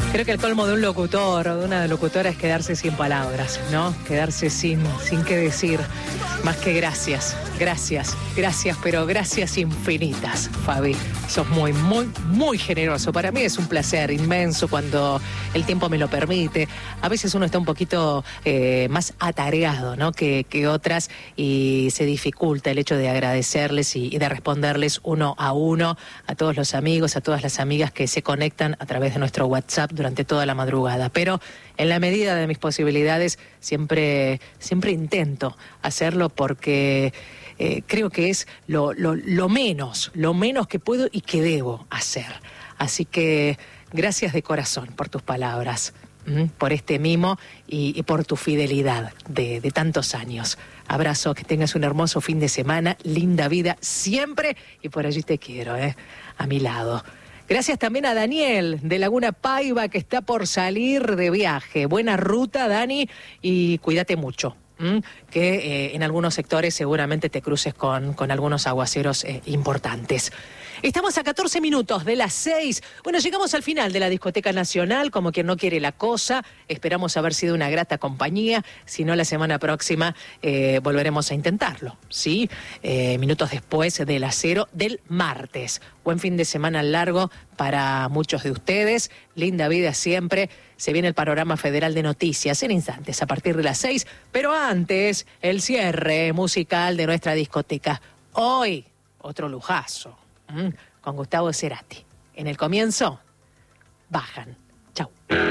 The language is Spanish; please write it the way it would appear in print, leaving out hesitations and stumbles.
Creo que el colmo de un locutor o de una locutora es quedarse sin palabras, ¿no? Quedarse sin qué decir, más que gracias, pero gracias infinitas, Fabi. Sos muy, muy, muy generoso. Para mí es un placer inmenso cuando el tiempo me lo permite. A veces uno está un poquito más atareado, ¿no? que otras, y se dificulta el hecho de agradecerles y de responderles uno a uno a todos los amigos, a todas las amigas que se conectan a través de nuestro WhatsApp durante toda la madrugada. Pero en la medida de mis posibilidades siempre intento hacerlo porque creo que es lo menos que puedo y que debo hacer. Así que gracias de corazón por tus palabras, por este mimo y por tu fidelidad de tantos años. Abrazo, que tengas un hermoso fin de semana, linda vida siempre, y por allí te quiero, a mi lado. Gracias también a Daniel de Laguna Paiva, que está por salir de viaje. Buena ruta, Dani, y cuídate mucho. Que en algunos sectores seguramente te cruces con algunos aguaceros importantes. Estamos a 14 minutos de las 6. Bueno, llegamos al final de la Discoteca Nacional, como quien no quiere la cosa. Esperamos haber sido una grata compañía. Si no, la semana próxima volveremos a intentarlo, ¿sí? Minutos después de las 0 del martes. Buen fin de semana largo para muchos de ustedes. Linda vida siempre. Se viene el panorama federal de noticias en instantes, a partir de las 6. Pero antes, el cierre musical de nuestra discoteca. Hoy, otro lujazo. Con Gustavo Cerati. En el comienzo, bajan. Chau.